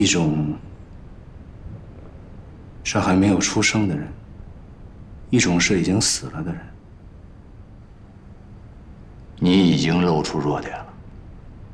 一种是还没有出生的人，一种是已经死了的人。 你已经露出弱点了。